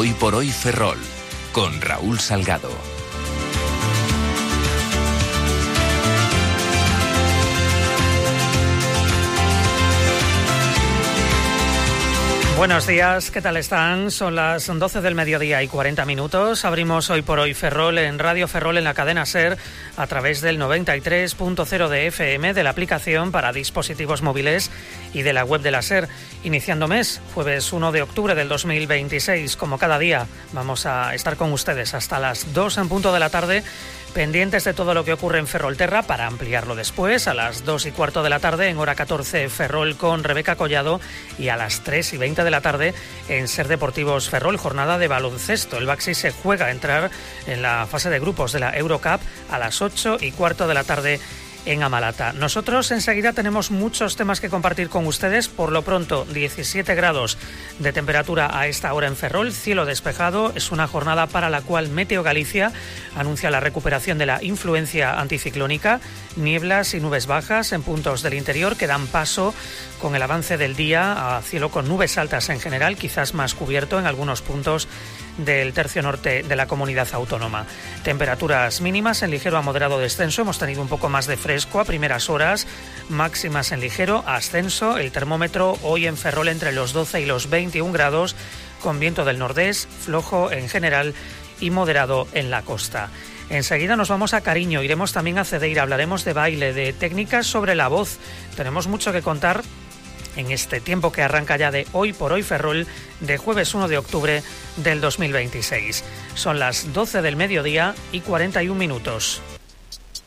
Hoy por hoy Ferrol, con Raúl Salgado. Buenos días, ¿qué tal están? Son las 12 del mediodía y 40 minutos. Abrimos Hoy por hoy Ferrol en Radio Ferrol en la cadena SER a través del 93.0 de FM, de la aplicación para dispositivos móviles y de la web de la SER. Iniciando mes, jueves 1 de octubre del 2026, como cada día, vamos a estar con ustedes hasta las 2 en punto de la tarde, pendientes de todo lo que ocurre en Ferrolterra para ampliarlo después, a las 2:15 de la tarde en hora 14 Ferrol con Rebeca Collado y a las 3:20 de la tarde en Ser Deportivos Ferrol, jornada de baloncesto. El Baxi se juega a entrar en la fase de grupos de la Eurocup a las 8:15 de la tarde en Amalata. Nosotros enseguida tenemos muchos temas que compartir con ustedes. Por lo pronto, 17 grados de temperatura a esta hora en Ferrol, cielo despejado. Es una jornada para la cual Meteo Galicia anuncia la recuperación de la influencia anticiclónica. Nieblas y nubes bajas en puntos del interior que dan paso con el avance del día a cielo con nubes altas en general, quizás más cubierto en algunos puntos del tercio norte de la comunidad autónoma. Temperaturas mínimas en ligero a moderado descenso. Hemos tenido un poco más de fresco a primeras horas, máximas en ligero ascenso. El termómetro hoy en Ferrol entre los 12 y los 21 grados, con viento del nordés, flojo en general y moderado en la costa. Enseguida nos vamos a Cariño, iremos también a Cedeira, hablaremos de baile, de técnicas sobre la voz. Tenemos mucho que contar en este tiempo que arranca ya de Hoy por hoy Ferrol, de jueves 1 de octubre del 2026. Son las 12 del mediodía y 41 minutos.